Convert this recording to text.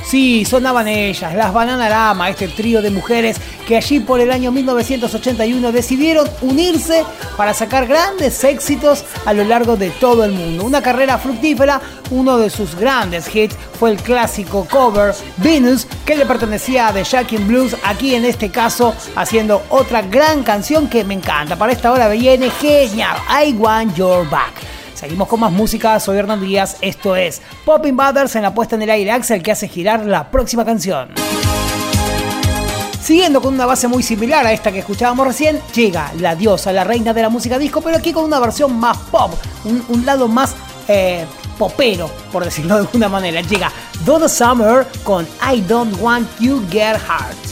Sí, sonaban ellas, las Bananarama, este trío de mujeres que allí por el año 1981 decidieron unirse para sacar grandes éxitos a lo largo de todo el mundo. Una carrera fructífera, uno de sus grandes hits fue el clásico cover Venus, que le pertenecía a The Jackin Blues, aquí en este caso haciendo otra gran canción que me encanta. Para esta hora viene genial, I Want Your Back. Seguimos con más música, soy Hernán Díaz, esto es Popping Butters en la puesta en el aire Axel que hace girar la próxima canción. Siguiendo con una base muy similar a esta que escuchábamos recién, llega la diosa, la reina de la música disco, pero aquí con una versión más pop, un lado más popero, por decirlo de alguna manera. Llega Donna Summer con I Don't Want You Get Hurt.